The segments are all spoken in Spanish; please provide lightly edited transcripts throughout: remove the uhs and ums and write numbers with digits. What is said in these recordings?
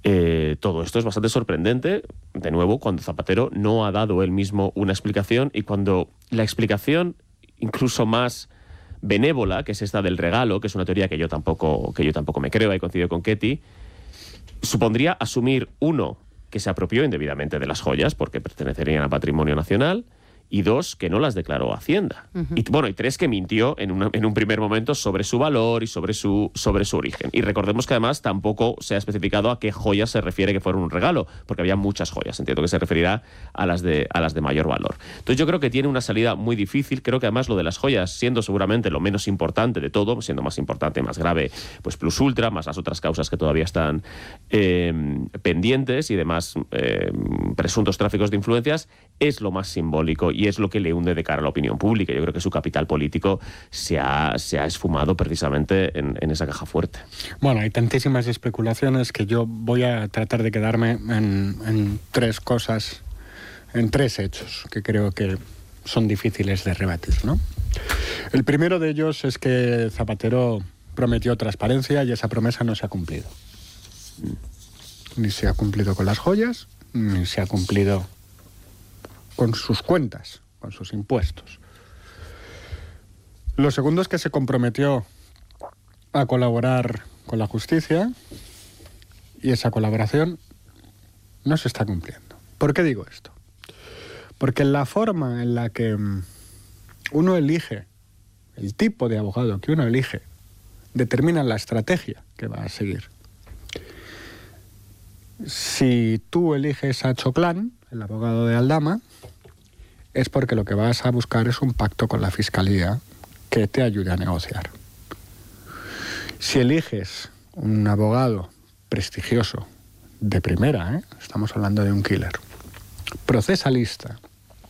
Todo esto es bastante sorprendente, de nuevo, cuando Zapatero no ha dado él mismo una explicación, y cuando la explicación incluso más benévola, que es esta del regalo, que es una teoría que yo tampoco me creo, y coincido con Ketty, supondría asumir, uno, que se apropió indebidamente de las joyas porque pertenecerían a patrimonio nacional, y dos, que no las declaró a Hacienda. Y tres, que mintió en un primer momento sobre su valor y sobre su origen. Y recordemos que además tampoco se ha especificado a qué joyas se refiere que fueron un regalo, porque había muchas joyas. Entiendo que se referirá a las de mayor valor. Entonces yo creo que tiene una salida muy difícil. Creo que además lo de las joyas, siendo seguramente lo menos importante de todo, siendo más importante, más grave, pues Plus Ultra, más las otras causas que todavía están pendientes y demás presuntos tráficos de influencias, es lo más simbólico y es lo que le hunde de cara a la opinión pública. Yo creo que su capital político se ha esfumado precisamente en esa caja fuerte. Bueno, hay tantísimas especulaciones que yo voy a tratar de quedarme en tres cosas, en tres hechos que creo que son difíciles de rebatir, ¿no? El primero de ellos es que Zapatero prometió transparencia y esa promesa no se ha cumplido. Ni se ha cumplido con las joyas, ni se ha cumplido con sus cuentas, con sus impuestos. Lo segundo es que se comprometió a colaborar con la justicia y esa colaboración no se está cumpliendo. ¿Por qué digo esto? Porque la forma en la que uno elige, el tipo de abogado que uno elige, determina la estrategia que va a seguir. Si tú eliges a Choclán, el abogado de Aldama, es porque lo que vas a buscar es un pacto con la Fiscalía que te ayude a negociar. Si eliges un abogado prestigioso, de primera, estamos hablando de un killer, procesalista,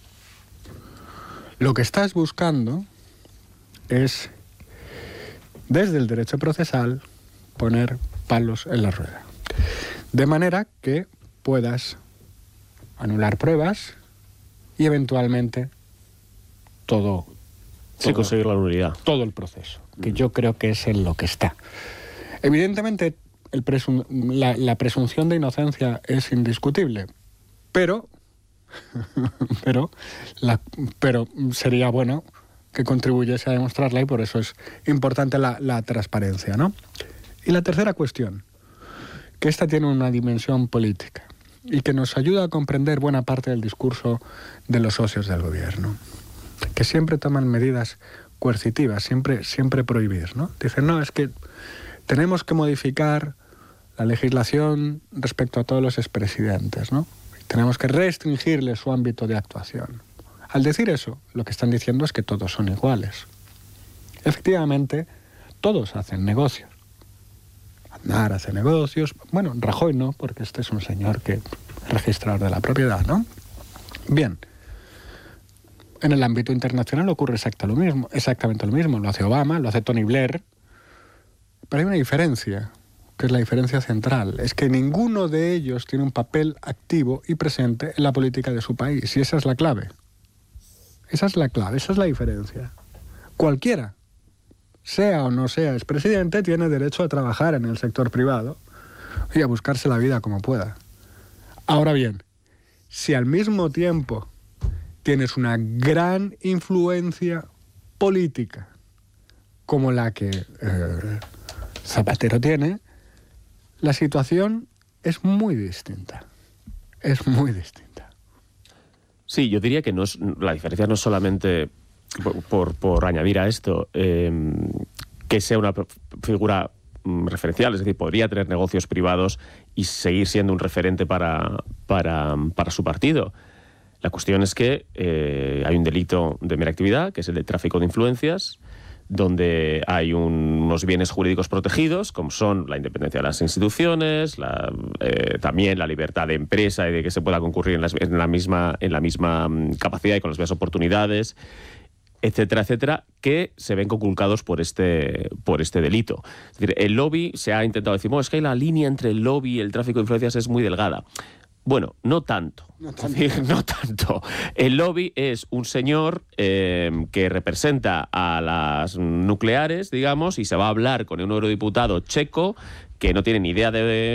lo que estás buscando es, desde el derecho procesal, poner palos en la rueda. De manera que puedas anular pruebas y eventualmente conseguir la nulidad. Todo el proceso, que yo creo que es en lo que está. Evidentemente, la presunción de inocencia es indiscutible, pero sería bueno que contribuyese a demostrarla y por eso es importante la transparencia, ¿no? Y la tercera cuestión, que esta tiene una dimensión política y que nos ayuda a comprender buena parte del discurso de los socios del gobierno, que siempre toman medidas coercitivas, siempre prohibir, ¿no? Dicen, no, es que tenemos que modificar la legislación respecto a todos los expresidentes, ¿no? Tenemos que restringirle su ámbito de actuación. Al decir eso, lo que están diciendo es que todos son iguales. Efectivamente, todos hacen negocios. Aznar hace negocios. Bueno, Rajoy no, porque este es un señor que es registrador de la propiedad, ¿no? Bien. En el ámbito internacional ocurre exactamente lo mismo. Lo hace Obama, lo hace Tony Blair. Pero hay una diferencia, que es la diferencia central. Es que ninguno de ellos tiene un papel activo y presente en la política de su país. Y esa es la clave. Esa es la clave, esa es la diferencia. Cualquiera, sea o no sea expresidente, tiene derecho a trabajar en el sector privado y a buscarse la vida como pueda. Ahora bien, si al mismo tiempo tienes una gran influencia política como la que Zapatero tiene, la situación es muy distinta. Es muy distinta. Sí, yo diría que la diferencia no es solamente, por añadir a esto, que sea una figura referencial, es decir, podría tener negocios privados y seguir siendo un referente para su partido. La cuestión es que hay un delito de mera actividad, que es el de tráfico de influencias, donde hay unos bienes jurídicos protegidos, como son la independencia de las instituciones, también la libertad de empresa y de que se pueda concurrir en la misma capacidad y con las mismas oportunidades, etcétera, etcétera, que se ven conculcados por este delito. Es decir, el lobby, se ha intentado decir, es que la línea entre el lobby y el tráfico de influencias es muy delgada. Bueno, no tanto. No tanto. El lobby es un señor que representa a las nucleares, digamos, y se va a hablar con un eurodiputado checo que no tiene ni idea de